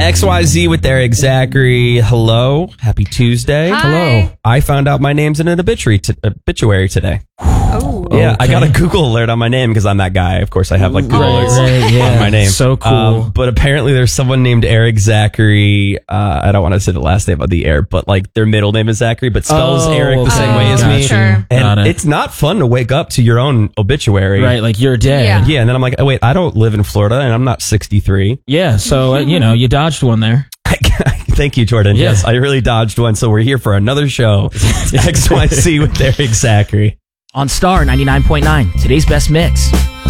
XYZ with Eric Zachary. Hello. Happy Tuesday. Hi. Hello. I found out my name's in an obituary today. Oh. Yeah, I got a Google alert on my name because I'm that guy. Of course, I have like Google alerts on my name. So cool. But apparently there's someone named Eric Zachary. I don't want to say the last name of the air, but like their middle name is Zachary, but spells Eric the same way as me. Sure. And it's not fun to wake up to your own obituary. Right, like you're dead. Yeah. Yeah, and then I'm like, oh, wait, I don't live in Florida and I'm not 63. Yeah, so, you dodged one there. Thank you, Jordan. Yeah. Yes, I really dodged one. So we're here for another show. It's XYZ with Eric Zachary. On Star 99.9, today's best mix.